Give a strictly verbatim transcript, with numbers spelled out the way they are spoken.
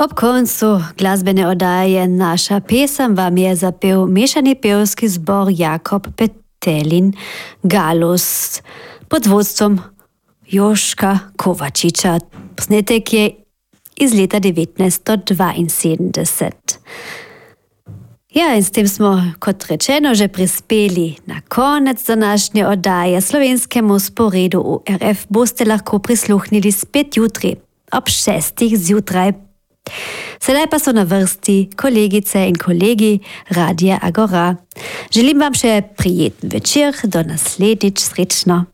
Ob koncu glazbene oddaje Naša pesem vam je zapel mešani pevski zbor Jakob Petelin Galus pod vodstvom Joška Kovačiča. Posnetek je iz leta devetnajststo dvainsedemdeset. Ja, in s tem smo, kot rečeno, že prispeli na konec današnje oddaje. Slovenskemu sporedu U R F boste lahko prisluhnili spet jutri ob šestih zjutraj. Sedaj pa so na vrsti kolegice in kolegi Radia Agora. Želim vam še prijeten večer, do naslednjič, srečno.